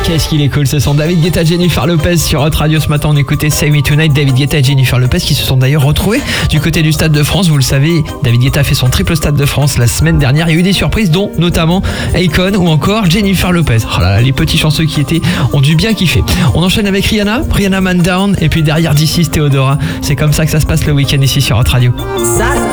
Qu'est-ce qu'il est cool ce son. David Guetta, Jennifer Lopez sur Hot Radio. Ce matin on écoutait Save Me Tonight. David Guetta et Jennifer Lopez qui se sont d'ailleurs retrouvés du côté du Stade de France. Vous le savez, David Guetta a fait son triple Stade de France la semaine dernière. Il y a eu des surprises dont notamment Akon ou encore Jennifer Lopez. Oh là là, les petits chanceux qui étaient ont dû bien kiffer. On enchaîne avec Rihanna Man Down et puis derrière This Is Theodora. C'est comme ça que ça se passe le week-end ici sur Hot Radio.